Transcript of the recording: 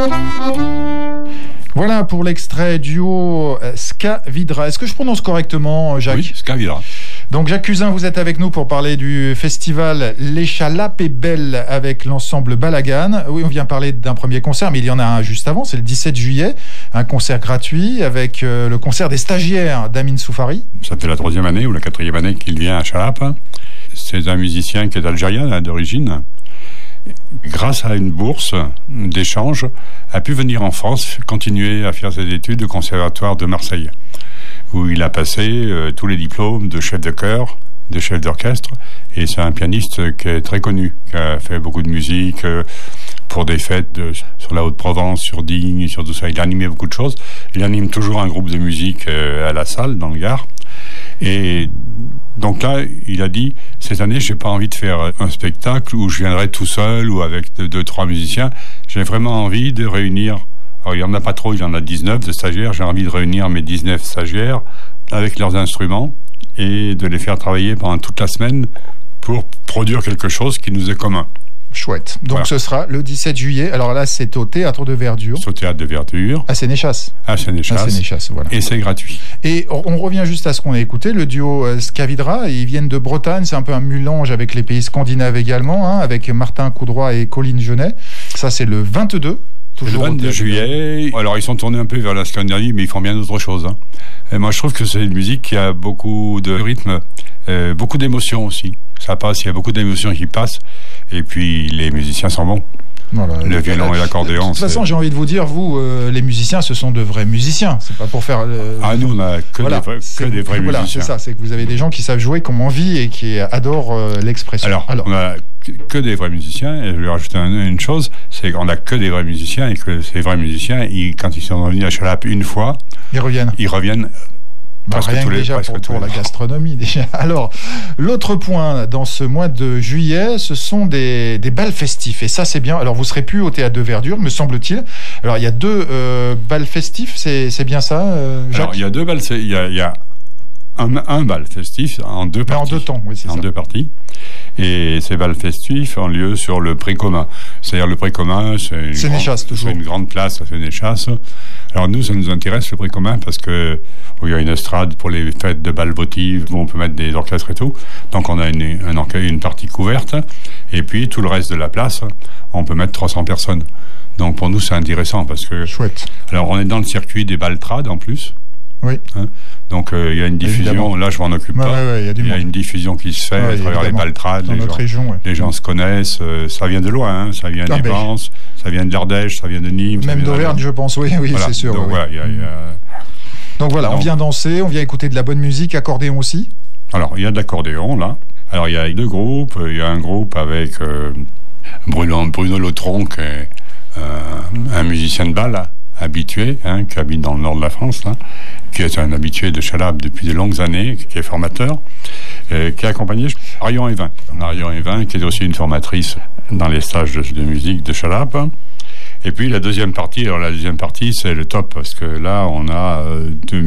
Voilà pour l'extrait duo Ska Vidra. Est-ce que je prononce correctement, Jacques ? Oui, Ska Vidra. Donc Jacques Cusin, vous êtes avec nous pour parler du festival Les Chalapes et Belles avec l'ensemble Balagan. Oui, on vient parler d'un premier concert, mais il y en a un juste avant, c'est le 17 juillet, un concert gratuit avec le concert des stagiaires d'Amine Soufari. Ça fait la 3e année ou la 4e année qu'il vient à Chalapes. C'est un musicien qui est algérien d'origine. Grâce à une bourse d'échange, a pu venir en France, continuer à faire ses études au Conservatoire de Marseille, où il a passé tous les diplômes de chef de chœur, de chef d'orchestre, et c'est un pianiste qui est très connu, qui a fait beaucoup de musique pour des fêtes sur la Haute-Provence, sur Digne, sur tout ça. Il a animé beaucoup de choses. Il anime toujours un groupe de musique à la salle, dans le Gard. Et donc là, il a dit, cette année, j'ai pas envie de faire un spectacle où je viendrai tout seul ou avec 2-3 musiciens. J'ai vraiment envie de réunir, alors il y en a pas trop, il y en a 19 de stagiaires. J'ai envie de réunir mes 19 stagiaires avec leurs instruments et de les faire travailler pendant toute la semaine pour produire quelque chose qui nous est commun. Chouette. Donc voilà. Ce sera le 17 juillet. Alors là, c'est au Théâtre de Verdure. C'est au Théâtre de Verdure. À Sénéchas. À Sénéchas, voilà. Et c'est gratuit. Et on revient juste à ce qu'on a écouté, le duo Ska Vidra. Ils viennent de Bretagne. C'est un peu un mélange avec les pays scandinaves également, avec Martin Coudroy et Colline Genet. Ça, c'est le 22. Le 22 juillet. Alors, ils sont tournés un peu vers la Scandinavie, mais ils font bien d'autres choses. Et moi, je trouve que c'est une musique qui a beaucoup de rythme, beaucoup d'émotions aussi. Ça passe, il y a beaucoup d'émotions qui passent. Et puis, les musiciens sont bons. Voilà. Le violon et l'accordéon. De toute façon, j'ai envie de vous dire, vous, les musiciens, ce sont de vrais musiciens. C'est pas pour faire. Nous, on a que des vrais musiciens. C'est ça. C'est que vous avez des gens qui savent jouer comme envie et qui adorent l'expression. Alors, on a que des vrais musiciens. Et je vais rajouter une chose, c'est qu'on a que des vrais musiciens et que ces vrais musiciens, quand ils sont venus à Chalapes une fois, ils reviennent. Rien que déjà pour la gastronomie déjà. Alors, l'autre point dans ce mois de juillet, ce sont des bals festifs. Et ça, c'est bien. Alors, vous serez plus au Théâtre de Verdure, me semble-t-il. Alors, il y a 2 bals festifs, c'est bien ça, Jacques ? Alors, il y a 2 bals. Il y a un bal festif en 2 parties. En 2 temps, oui, c'est ça. En 2 parties. Et ces bals festifs ont lieu sur le Pré commun. C'est-à-dire le Pré commun, c'est une grande place à Sénéchas. Alors nous, ça nous intéresse le Pré commun parce que il y a une estrade pour les fêtes de bal votives où on peut mettre des orchestres et tout. Donc on a une partie couverte. Et puis tout le reste de la place, on peut mettre 300 personnes. Donc pour nous, c'est intéressant parce que... Chouette. Alors on est dans le circuit des baltrades en plus. Oui. Donc il y a une diffusion, évidemment. Là je m'en occupe pas. Il y a une diffusion qui se fait à travers les baltrades. Les gens se connaissent, ça vient de loin, ça vient des Vence, ça vient de l'Ardèche, ça vient de Nîmes. Même d'Auvergne, je pense, oui, voilà. C'est sûr. Donc, voilà, donc voilà, on vient danser, on vient écouter de la bonne musique, accordéon aussi. Alors il y a de l'accordéon là. Alors il y a 2 groupes, il y a un groupe avec Bruno Lautron qui est un musicien de bal habitué, qui habite dans le nord de la France, là, qui est un habitué de Chalapes depuis de longues années, qui est formateur, qui est accompagné Marion Evin. Marion Evin, qui est aussi une formatrice dans les stages de musique de Chalapes. Et puis la deuxième partie, c'est le top, parce que là, on a 2